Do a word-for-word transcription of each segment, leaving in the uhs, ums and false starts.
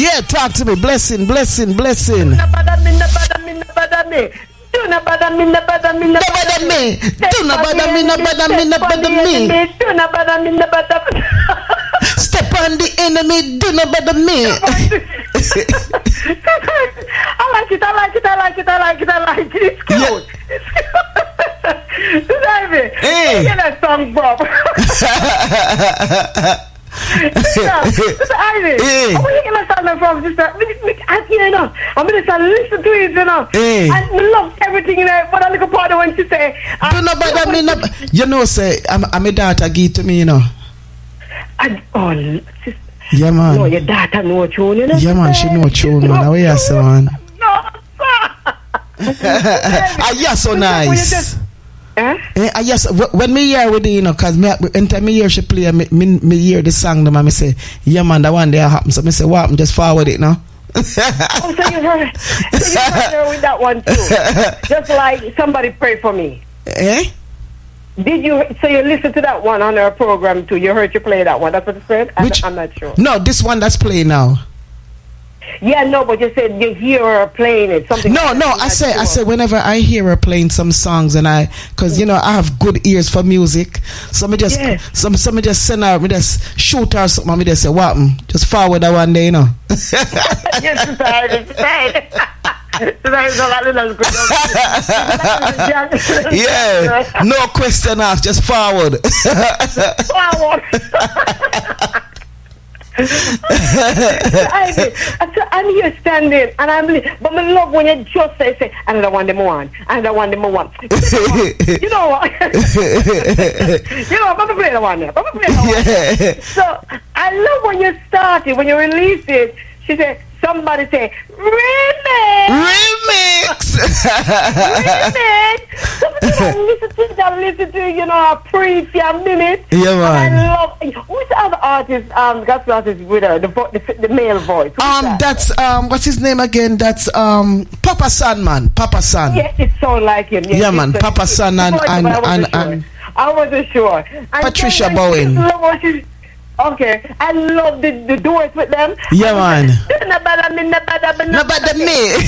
Yeah, talk to me. Blessing, blessing, blessing. Do not bother me, no bother me, no bother me. Do not bother me, no bother me, no bother me. Do not bother me, no bother me, no bother me. Do not bother me, no bother me. Step on the enemy. Do not bother me. I like it, I like it, I like it, I like it, I like it. It's cute. It's cute. David, hey. Get that song, Bob. Sister Ivy, hey. I'm going to get that song from Sister. I you know, I'm going to listen to it, you know. Hey. I love everything in there, but I look upon it when she say, do not bother me. No, you know, say, I'm, I'm a daughter, give to me, you know. I, oh, sister. Yeah, man. No, your daughter know tune, you know. Yeah, man, she know tune, man. How are you, so, man? No, Ah, yeah, so nice. Eh? Eh, uh, yes, when me hear with you, you know, cause me anytime me hear she play, me, me, me hear the song, them and me say, yeah, man, that one day happen. So me say, what happened? Just forward it now. Oh, so you heard, so you heard her with that one too. Just like somebody pray for me. Eh? Did you? So you listen to that one on our program too? You heard you play that one? That's what you said. I'm, Which, I'm not sure. No, this one that's playing now. Yeah, no, but you said you hear her playing it. Something. No, like no, I say, sure. I say, whenever I hear her playing some songs, and I, cause you know, I have good ears for music, so me just, yeah. some, some me just send her, me just shoot her something, me just say, what? Just forward that one day, you know. Yes, it's right, it's right. Yeah, no question asked, just forward. Forward. I, I'm here standing, and I'm. But I love when you just say, "Say, another one, them one, another one, them one." You know what? You know, Papa play the one there. Papa play the one. Yeah. So I love when you start it, when you release it. She said, somebody say, remix! Remix! Remix! Somebody listen to that, listen to, you know, a pre few minutes. Yeah, man. And I love, who's the other artist, um, gospel artist with her, the, the, the male voice? Who's um, that? That's, um, what's his name again? That's, um, Papa San, man. Papa San. Yes, it sounds like him. Yes, yeah, man. Papa San and, and, and, and, and, I wasn't sure. Patricia Bowen. Okay, I love the, the doors with them. Yeah, man. No bother me, no bother me, no bother me.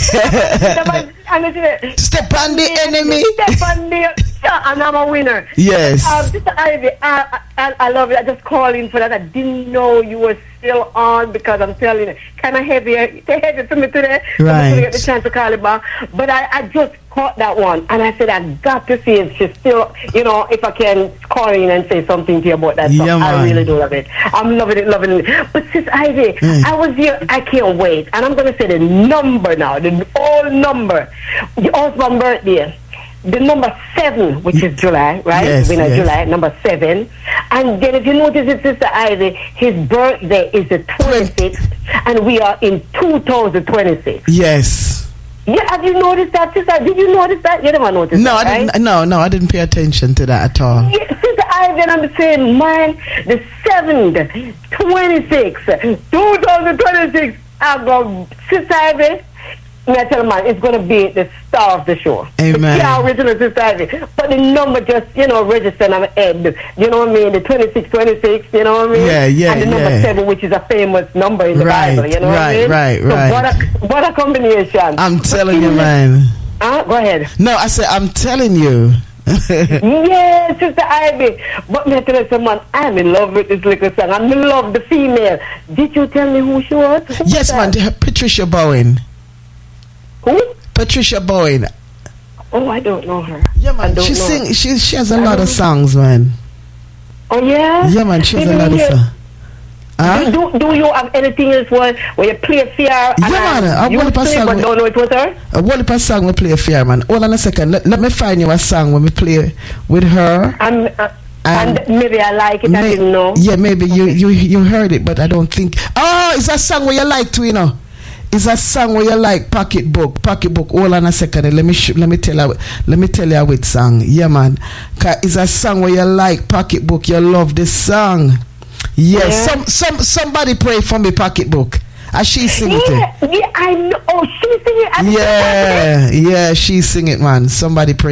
Step on the enemy. Step on the, and I'm a winner. Yes. Um, Sister Ivy, I, I, I love it. I just called in for that. I didn't know you were still on because I'm telling you, kind of heavy. It's heavy to me today. Right. I didn't get the chance to call it back. But I, I just caught that one, and I said I got to see if she's still, you know, if I can call in and say something to you about that song. Yeah, I really do love it. I'm loving it, loving it. But Sis Ivy, mm. I was here. I can't wait, and I'm gonna say the number now, the whole number. The husband's birthday. The number seven, which is July, right? Yes, we know yes. July, number seven. And then if you notice it, Sister Ivy, his birthday is the twenty-sixth, and we are in two thousand twenty-six. Yes. Yeah, have you noticed that, Sister? Did you notice that? You never noticed no, that, I right? didn't, no, no, I didn't pay attention to that at all. Yeah, Sister Ivy, and I'm saying, man, the seventh, twenty-sixth, two thousand twenty-six, I go, Sister Ivy, I tell you, man, it's going to be the star of the show. Amen. Yeah, original Sister Ivy. But the number just, you know, registered on the head. You know what I mean? The twenty-six, twenty-six, you know what I mean? Yeah, yeah, And the number yeah. seven, which is a famous number in the right, Bible. You know right, what I mean? Right, so right, what a, what a combination. I'm telling you, man. Huh? Go ahead. No, I said, I'm telling you. Yes, Sister Ivy. But me tell you someone, I'm in love with this little song. I'm in love with the female. Did you tell me who she was? Who yes, was man. Patricia Bowen. Who? Patricia Bowen. Oh, I don't know her. Yeah, man. She sing. She she has a lot of songs, man. Oh yeah. Yeah, man. She has a lot of songs. Huh? Do, do, do you have anything else where, where you play fair? Yeah, man. I you want to play, but don't know it was her? I want to song we play fair, man. Hold on a second. Let, let me find you a song when we play with her. Um, uh, and, and maybe I like it. May, I didn't know. Yeah, maybe okay. you, you you heard it, but I don't think. Oh, it's a song where you like to, you know. It's a song where you like Pocketbook. Pocketbook. Hold on a second. Let me sh- let me tell you. Let me tell you which song. Yeah, man. It's a song where you like Pocketbook. You love this song. Yes. Yeah. Some some somebody pray for me. Pocketbook. As she sing yeah, it. Yeah, I know. Oh, she sing it. Yeah, yeah, she sing it, man. Somebody pray.